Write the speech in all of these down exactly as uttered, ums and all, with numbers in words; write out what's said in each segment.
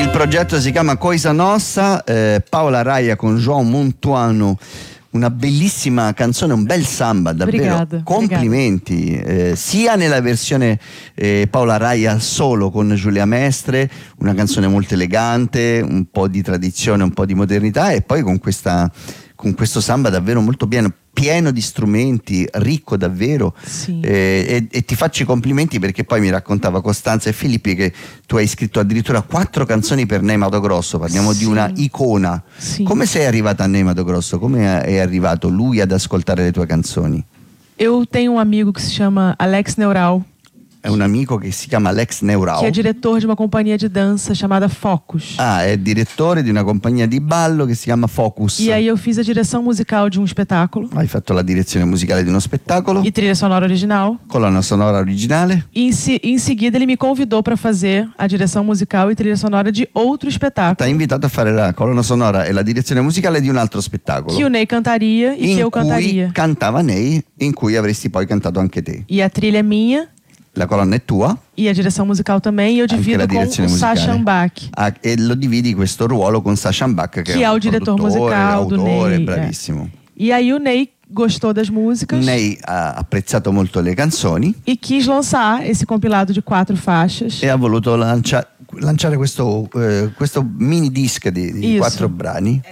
progetto si chiama Coisa Nossa, eh, Paola Araya con João Montuano, una bellissima canzone, un bel samba, davvero. Obrigada, complimenti, eh, sia nella versione eh, Paola Araya solo con Giulia Mestre, una canzone molto elegante, un po' di tradizione, un po' di modernità, e poi con questa con questo samba davvero molto pieno, pieno di strumenti, ricco davvero. Sì. eh, e, e ti faccio i complimenti perché poi mi raccontava Costanza e Filippi che tu hai scritto addirittura quattro canzoni per Ney Matogrosso, parliamo Sì. di una icona. Sì. Come sei arrivata a Ney Matogrosso? Come è arrivato lui ad ascoltare le tue canzoni? Eu tenho um amigo que se chama Alex Neural, È un amico che si chiama Alex Neural. que é diretor de uma companhia de dança chamada Focus. Ah, è direttore di una compagnia di ballo che si chiama Focus. E aí eu fiz a direção musical de um espetáculo Hai fatto la direzione musicale di uno spettacolo, e trilha sonora original. colonna sonora originale. E em, se- em seguida ele me convidou para fazer a direção musical e trilha sonora de outro Ti espetáculo ha invitato a fare la colonna sonora e la direzione musicale di un altro spettacolo que o Ney cantaria e in que eu cui cantaria. cantava Ney, in cui avresti poi cantato anche te. E a trilha é minha La colonna è tua, e a direção musical também. E eu anche divido la com direzione o musicale. Sacha Ambach, Ah, e lo dividi questo ruolo con Sacha Ambach, che, que è é un o diretor produttore, musical do autore, Ney. é. bravissimo. E aí o Ney gostou das músicas Ney ha apprezzato molto le canzoni e quis lançar esse compilado de quatro faixas. e ha voluto lancia- lanciare questo, eh, questo mini disc di, di Isso. quattro brani.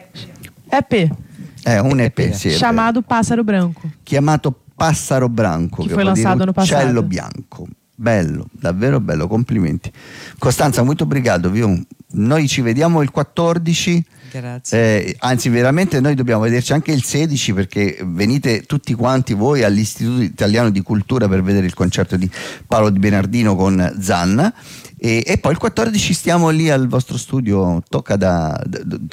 E P, È un E P, sì, è vero. chamado Pássaro Branco. chiamato Passaro Branco, Che che fu vuol dire lanzato l'anno passato. uccello bianco. Bello, davvero bello, complimenti. Costanza, molto obrigado, viu? Noi ci vediamo il quattordici. Grazie. Eh, anzi, veramente noi dobbiamo vederci anche il sedici, perché venite tutti quanti voi all'Istituto Italiano di Cultura per vedere il concerto di Paolo Di Bernardino con Zanna, e, e poi il quattordici stiamo lì al vostro studio, tocca da, da-